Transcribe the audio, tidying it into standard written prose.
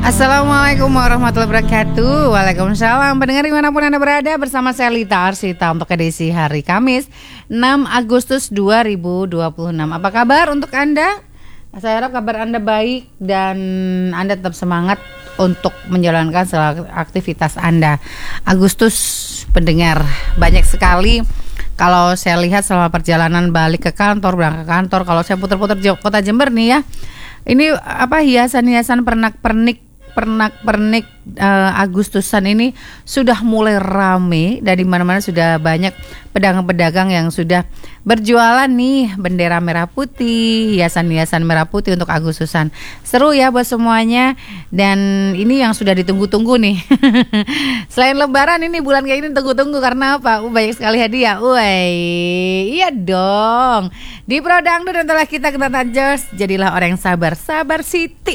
Assalamualaikum warahmatullahi wabarakatuh. Waalaikumsalam. Pendengar dimanapun Anda berada, bersama saya Lita Arsita untuk edisi hari Kamis 6 Agustus 2026. Apa kabar untuk Anda? Saya harap kabar Anda baik dan Anda tetap semangat untuk menjalankan segala aktivitas Anda. Agustus, pendengar, banyak sekali. Kalau saya lihat selama perjalanan balik ke kantor, berangkat ke kantor, kalau saya putar-putar kota Jember nih ya, ini hiasan-hiasan pernak-pernik Agustusan ini sudah mulai rame dan di mana-mana sudah banyak pedagang-pedagang yang sudah berjualan nih bendera merah putih, hiasan-hiasan merah putih untuk Agustusan. Seru ya buat semuanya, dan ini yang sudah ditunggu-tunggu nih. Selain Lebaran, ini bulan kayak ini tunggu-tunggu karena apa? Banyak sekali hadiah. Iya dong. Di Pro Dangdut adalah kita Jos, jadilah orang yang sabar Siti.